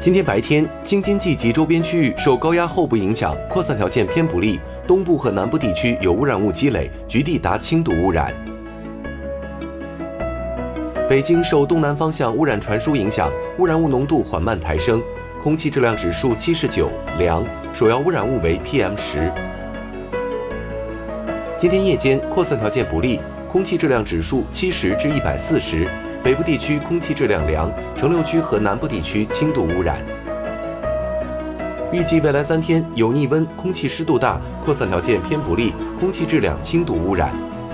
今天白天，京津冀及周边区域受高压后部影响，扩散条件偏不利，东部和南部地区有污染物积累，局地达轻度污染。北京受东南方向污染传输影响，污染物浓度缓慢抬升，空气质量指数79，良，首要污染物为 PM10。今天夜间扩散条件不利，空气质量指数70至140，北部地区空气质量良，城六区和南部地区轻度污染。预计未来3天有逆温，空气湿度大，扩散条件偏不利，空气质量轻度污染。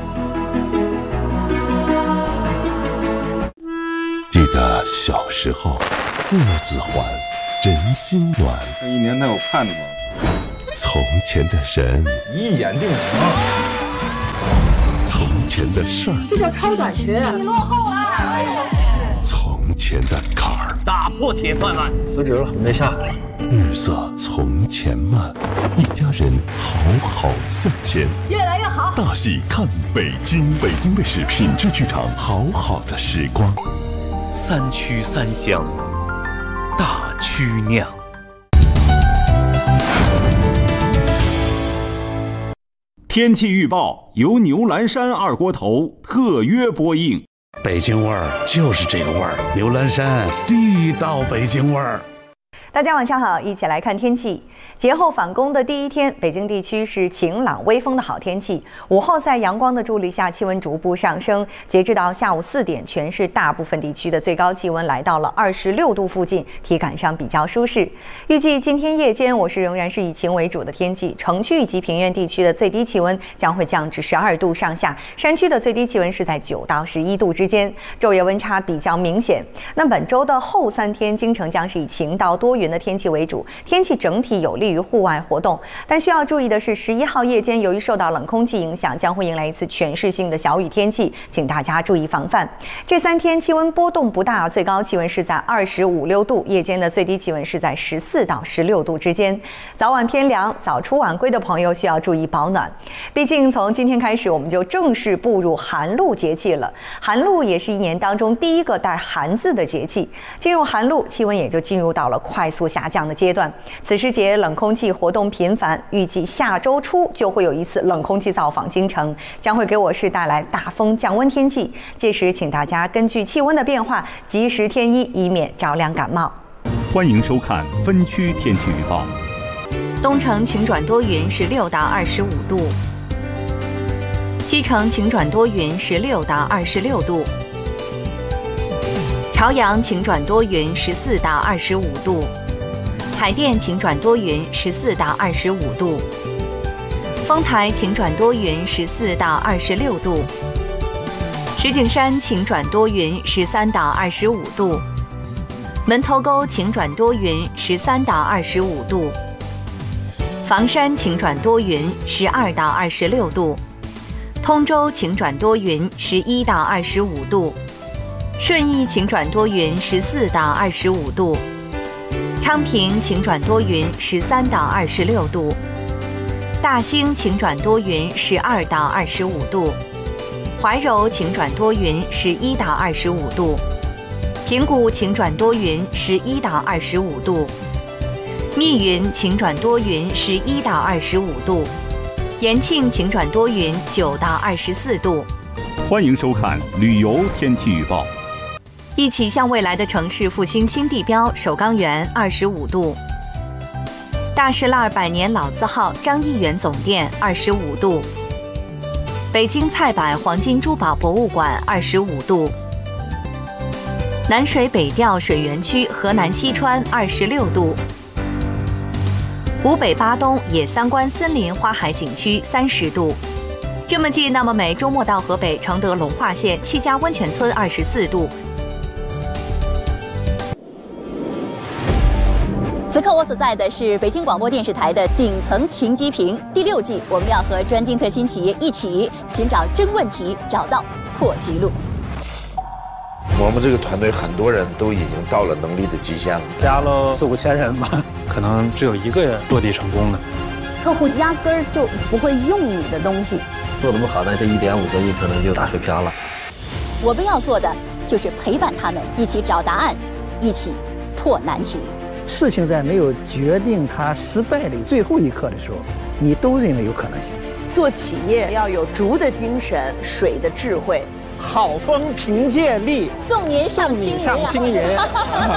记得小时候，木子环，真心暖。 这一年他有盼头。 从前的人， 一眼定情。 从前的事儿， 这叫超短缺，你落后了。 从前的坎儿， 打破铁饭碗。 辞职了，没下。 日色从前慢，一家人好好向前， 越来越好。 大戏看北京，北京卫视品质剧场，好好的时光。 3区3乡，大曲酿。 天气预报由牛栏山二锅头特约播映。 北京味儿就是这个味儿，牛栏山地道北京味儿。 大家晚上好，一起来看天气。节后返工的第一天，北京地区是晴朗微风的好天气。午后在阳光的助力下，气温逐步上升。截至到下午4点，全市大部分地区的最高气温来到了26度附近，体感上比较舒适。预计今天夜间，我市仍然是以晴为主的天气，城区以及平原地区的最低气温将会降至12度上下，山区的最低气温是在9到11度之间，昼夜温差比较明显。那本周的后3天，京城将是以晴到多云的天气为主，天气整体有利于户外活动。但需要注意的是11号夜间，由于受到冷空气影响，将会迎来一次全市性的小雨天气，请大家注意防范。这3天气温波动不大，最高气温是在25、6度，夜间的最低气温是在14到16度之间。早晚偏凉，早出晚归的朋友需要注意保暖。毕竟从今天开始，我们就正式步入寒露节气了。寒露也是一年当中第一个带寒字的节气。进入寒露，气温也就进入到了快速下降的阶段。此时节冷空气活动频繁，预计下周初就会有一次冷空气造访京城，将会给我市带来大风降温天气。届时请大家根据气温的变化及时添衣，以免着凉感冒。 欢迎收看分区天气预报。 东城晴转多云，16到25度；西城晴转多云，16到26度；朝阳晴转多云，14到25度；海淀晴转多云，14到25度；丰台晴转多云，14到26度；石景山晴转多云，13到25度；门头沟晴转多云，13到25度；房山晴转多云，12到26度；通州晴转多云，11到25度；顺义晴转多云，14到25度；昌平晴转多云，13到26度；大兴晴转多云，12到25度；怀柔晴转多云，11到25度；平谷晴转多云，11到25度；密云晴转多云，11到25度；延庆晴转多云，9到24度。 欢迎收看旅游天气预报。 一起向未来的城市复兴新地标首钢园25度，大石栏百年老字号张一元总店25度，北京菜百黄金珠宝博物馆25度，南水北调水源区河南西川26度，湖北巴东野三关森林花海景区30度。这么近那么美，周末到河北承德龙化县戚家温泉村24度。 此刻我所在的是北京广播电视台的顶层停机坪第6季，我们要和专精特新企业一起寻找真问题，找到破局路。 我们这个团队很多人都已经到了能力的极限了， 加了4、5千人吧，可能只有1个落地成功的。 客户压根儿就不会用你的东西， 做得不好呢，这1.5个亿可能就打水漂了。 我们要做的就是陪伴他们一起找答案，一起破难题。 事情在没有决定它失败的最后一刻的时候，你都认为有可能性。 做企业要有竹的精神，水的智慧， 好风凭借力， 送您上青云。